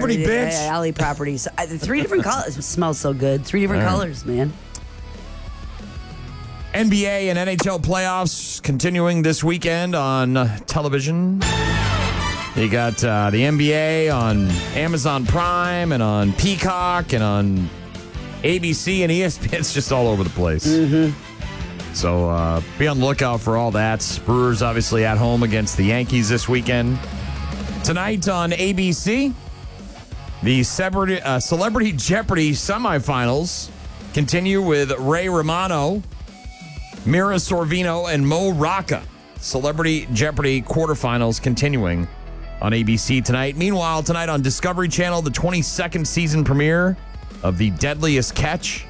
property, bitch. Alley properties. 3 different colors. It smells so good. 3 different colors, man. NBA and NHL playoffs continuing this weekend on television. You got the NBA on Amazon Prime and on Peacock and on ABC and ESPN. It's just all over the place. So be on the lookout for all that. Brewers obviously at home against the Yankees this weekend. Tonight on ABC, the Celebrity Jeopardy semifinals continue with Ray Romano, Mira Sorvino, and Mo Rocca. Celebrity Jeopardy quarterfinals continuing on ABC tonight. Meanwhile, tonight on Discovery Channel, the 22nd season premiere of The Deadliest Catch.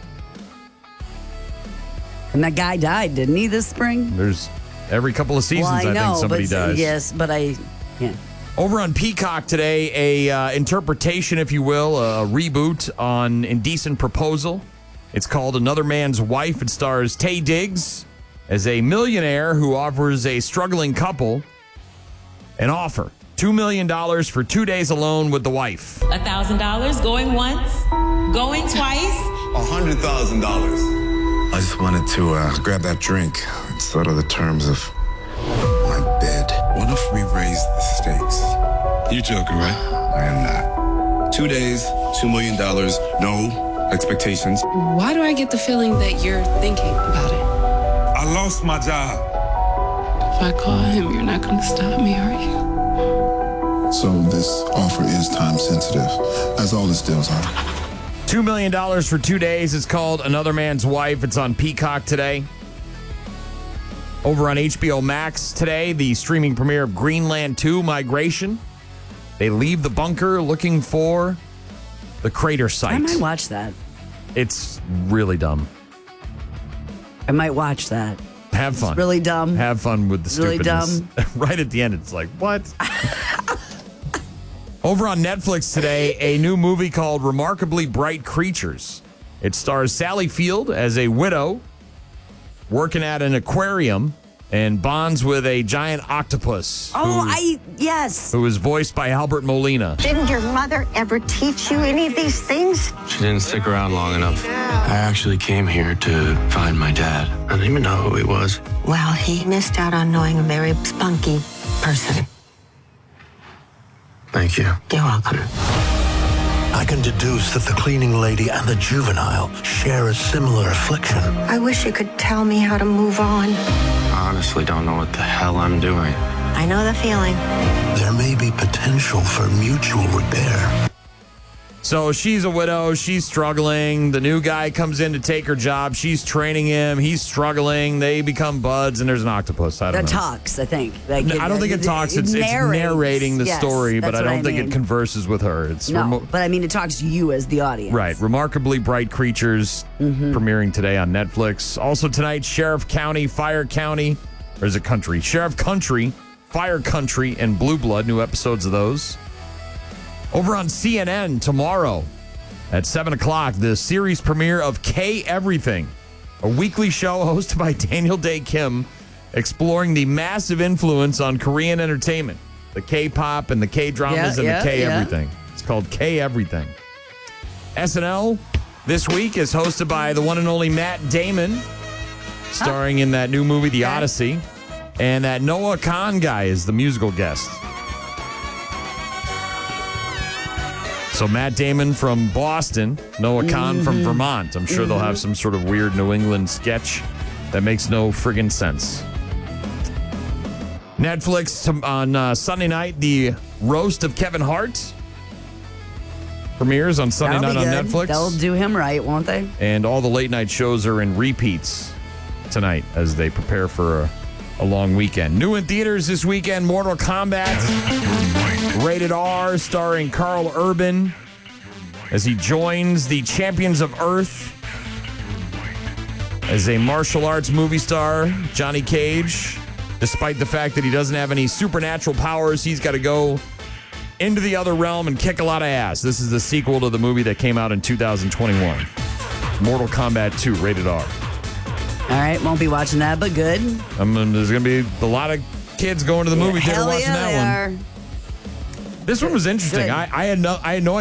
And that guy died, didn't he, this spring? There's every couple of seasons, I know, think somebody dies. Yes, but I can't. Over on Peacock today, a interpretation, if you will, a reboot on Indecent Proposal. It's called Another Man's Wife. It stars Taye Diggs as a millionaire who offers a struggling couple an offer. $2 million for 2 days alone with the wife. $1,000 going once, going twice. $100,000. I just wanted to grab that drink and settle the terms of my bid. What if we raise the stakes? You joking, right? I am not. 2 days, $2 million, no expectations. Why do I get the feeling that you're thinking about it? I lost my job. If I call him, you're not going to stop me, are you? So this offer is time sensitive, as all his deals are. $2 million for 2 days. It's called Another Man's Wife. It's on Peacock today. Over on HBO Max today, the streaming premiere of Greenland 2 Migration. They leave the bunker looking for the crater site. I might watch that. It's really dumb. I might watch that. Have fun. It's really dumb. Have fun with the Really stupidness. dumb. Right at the end, it's like, what? Over on Netflix today, a new movie called Remarkably Bright Creatures. It stars Sally Field as a widow working at an aquarium and bonds with a giant octopus. Yes. Who is voiced by Albert Molina. Didn't your mother ever teach you any of these things? She didn't stick around long enough. I actually came here to find my dad. I didn't even know who he was. Well, he missed out on knowing a very spunky person. Thank you. You're welcome. I can deduce that the cleaning lady and the juvenile share a similar affliction. I wish you could tell me how to move on. I honestly don't know what the hell I'm doing. I know the feeling. There may be potential for mutual repair. So she's a widow. She's struggling. The new guy comes in to take her job. She's training him. He's struggling. They become buds, and there's an octopus. I don't know. That talks, I think. I don't think it talks. It's narrating the story, but I don't think it converses with her. It's but I mean, it talks to you as the audience. Right. Remarkably Bright Creatures, premiering today on Netflix. Also tonight, Sheriff County, Fire County, or is it Country? Sheriff Country, Fire Country, and Blue Blood. New episodes of those. Over on CNN tomorrow at 7 o'clock, the series premiere of K Everything, a weekly show hosted by Daniel Day Kim, exploring the massive influence on Korean entertainment, the K-pop and the K-dramas and the K Everything. It's called K Everything. SNL this week is hosted by the one and only Matt Damon, starring in that new movie, The Odyssey, and that Noah Khan guy is the musical guest. So Matt Damon from Boston, Noah Khan from Vermont. I'm sure they'll have some sort of weird New England sketch that makes no friggin' sense. Netflix on Sunday night, the Roast of Kevin Hart premieres on Sunday night on Netflix. They'll do him right, won't they? And all the late night shows are in repeats tonight as they prepare for a long weekend. New in theaters this weekend, Mortal Kombat. Rated R, starring Carl Urban as he joins the Champions of Earth as a martial arts movie star. Johnny Cage, despite the fact that he doesn't have any supernatural powers, he's got to go into the other realm and kick a lot of ass. This is the sequel to the movie that came out in 2021. Mortal Kombat 2, rated R. All right, won't be watching that, but good. There's going to be a lot of kids going to the movie theater watching that one. This one was interesting. I had no